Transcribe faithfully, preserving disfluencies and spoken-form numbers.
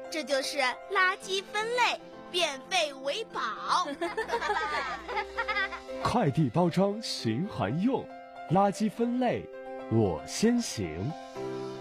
这就是垃圾分类，变废为宝。 快递包装循环用，垃圾分类我先行。